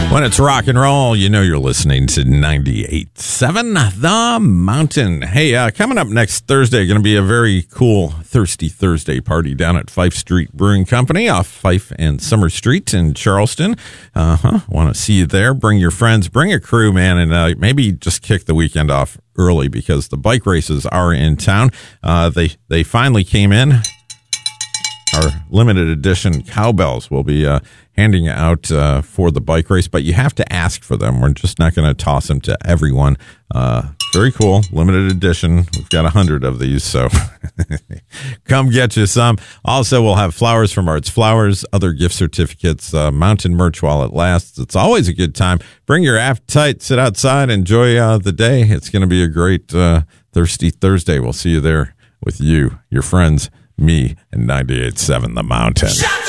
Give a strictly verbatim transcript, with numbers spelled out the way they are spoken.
When it's rock and roll, you know you're listening to ninety-eight point seven The Mountain. Hey, uh, coming up next Thursday, going to be a very cool Thirsty Thursday party down at Fife Street Brewing Company off Fife and Summer Street in Charleston. Uh-huh. Want to see you there. Bring your friends, bring a crew, man, and uh, maybe just kick the weekend off early because the bike races are in town. Uh, they, they finally came in. Our limited edition cowbells will be uh, handing out uh, for the bike race, but you have to ask for them. We're just not going to toss them to everyone. Uh, very cool. Limited edition. We've got a hundred of these, so come get you some. Also, we'll have flowers from Arts Flowers, other gift certificates, uh, mountain merch while it lasts. It's always a good time. Bring your appetite, sit outside, enjoy uh, the day. It's going to be a great uh, Thirsty Thursday. We'll see you there with you, your friends, me, and ninety-eight point seven The Mountain.